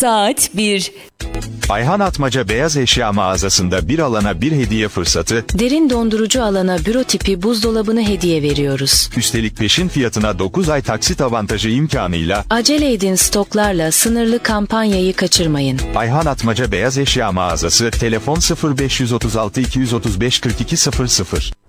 Saat 1. Ayhan Atmaca Beyaz Eşya mağazasında bir alana bir hediye fırsatı, Derin dondurucu alana büro tipi buzdolabını hediye veriyoruz. üstelik peşin fiyatına 9 ay taksit avantajı imkanıyla Acele edin, stoklarla sınırlı kampanyayı kaçırmayın. Ayhan Atmaca Beyaz Eşya mağazası, telefon 0536 235 42 00.